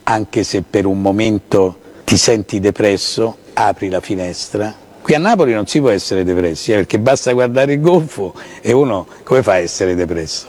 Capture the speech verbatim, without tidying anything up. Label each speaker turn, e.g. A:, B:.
A: anche se per un momento ti senti depresso, apri la finestra. Qui a Napoli non si può essere depressi, eh, perché basta guardare il golfo e uno come fa a essere depresso?